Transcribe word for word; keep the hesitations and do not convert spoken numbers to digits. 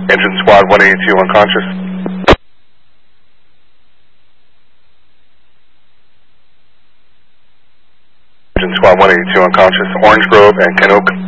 Engine Squad one eighty-two unconscious. Engine Squad one eighty-two unconscious. Orange Grove and Canoke.